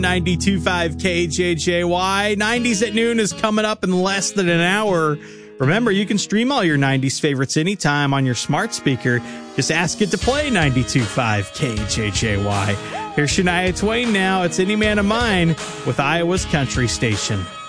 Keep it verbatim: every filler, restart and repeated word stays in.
ninety-two point five K J J Y. nineties at noon is coming up in less than an hour. Remember, you can stream all your nineties favorites anytime on your smart speaker. Just ask it to play ninety-two point five K J J Y. Here's Shania Twain now. It's Any Man of Mine with Iowa's Country Station.